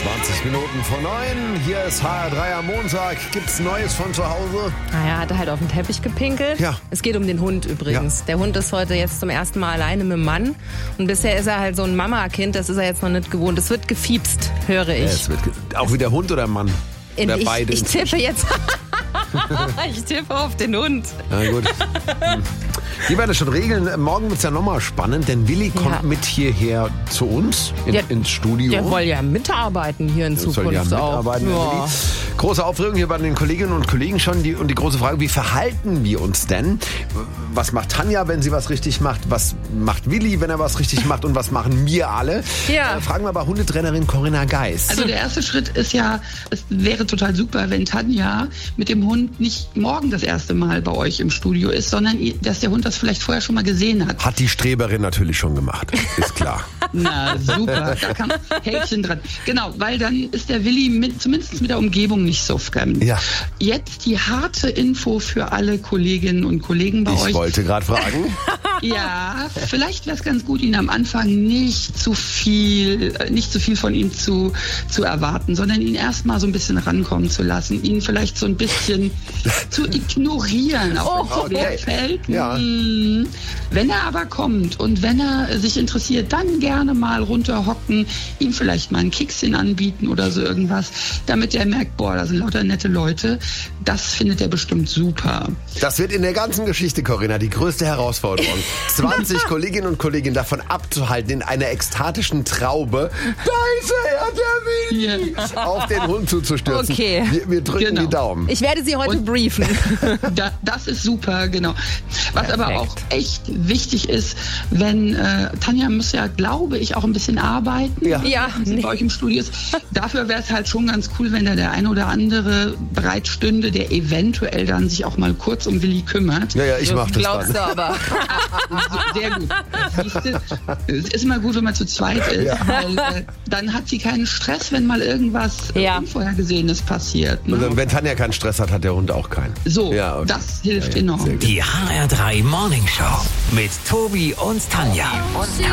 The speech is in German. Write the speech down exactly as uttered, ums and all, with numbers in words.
zwanzig Minuten vor neun. Hier ist H R drei am Montag. Gibt's Neues von zu Hause? Naja, hat er halt auf den Teppich gepinkelt. Ja. Es geht um den Hund übrigens. Ja. Der Hund ist heute jetzt zum ersten Mal alleine mit dem Mann. Und bisher ist er halt so ein Mama-Kind. Das ist er jetzt noch nicht gewohnt. Es wird gefiepst, höre ich. Ja, es wird ge- auch wieder Hund oder Mann? In, Oder ich, beide ich inzwischen? tippe jetzt. Ich tippe auf den Hund. Na gut. Hm. Die werden das schon regeln. Morgen wird's ja nochmal spannend, denn Willi kommt Ja. mit hierher zu uns in, Der- ins Studio. Der soll ja mitarbeiten hier in Der soll Zukunft ja auch. mitarbeiten, der Ja. Willi. Große Aufregung hier bei den Kolleginnen und Kollegen schon. Die, und die große Frage, wie verhalten wir uns denn? Was macht Tanja, wenn sie was richtig macht? Was macht Willi, wenn er was richtig macht? Und was machen wir alle? Ja. Äh, fragen wir bei Hundetrainerin Corinna Geis. Also der erste Schritt ist ja, es wäre total super, wenn Tanja mit dem Hund nicht morgen das erste Mal bei euch im Studio ist, sondern dass der Hund das vielleicht vorher schon mal gesehen hat. Hat die Streberin natürlich schon gemacht, ist klar. Na super, da kann Häkchen dran. Genau, weil dann ist der Willi mit, zumindest mit der Umgebung nicht so fremd. Ja. Jetzt die harte Info für alle Kolleginnen und Kollegen bei Ich euch. wollte gerade fragen. Ja, vielleicht wäre es ganz gut, ihn am Anfang nicht zu viel, äh, nicht zu viel von ihm zu, zu erwarten, sondern ihn erstmal so ein bisschen rankommen zu lassen, ihn vielleicht so ein bisschen zu ignorieren, auch Oh, wenn es schwer okay. fällt. Ja. Hm. Wenn er aber kommt und wenn er sich interessiert, dann gerne mal runterhocken, ihm vielleicht mal ein Kickschen anbieten oder so irgendwas, damit er merkt, boah, da sind lauter nette Leute. Das findet er bestimmt super. Das wird in der ganzen Geschichte, Corinna, die größte Herausforderung. zwanzig Kolleginnen und Kollegen davon abzuhalten, in einer ekstatischen Traube, da ist er, der Willi, auf den Hund zuzustürzen. Okay. Wir, wir drücken Genau. die Daumen. Ich werde Sie heute Und- briefen. Da, das ist super, genau. Was Perfekt. aber auch echt wichtig ist, wenn äh, Tanja muss ja, glaube ich, auch ein bisschen arbeiten, Ja. Ja, wenn sie nee. bei euch im Studio ist. Dafür wäre es halt schon ganz cool, wenn da der ein oder andere bereit stünde, der eventuell dann sich auch mal kurz um Willi kümmert. Ja, ja, ich mach das Glaubst dann. du aber. Sehr gut. Siehste, es ist immer gut, wenn man zu zweit ist, Ja. weil äh, dann hat sie keinen Stress, wenn mal irgendwas äh, Ja. Unvorhergesehenes passiert. Ne? Und dann, wenn Tanja keinen Stress hat, hat der Hund auch keinen. So, Ja, okay. das hilft Ja, ja, enorm. sehr gut. Die H R drei Morning Show mit Tobi und Tanja.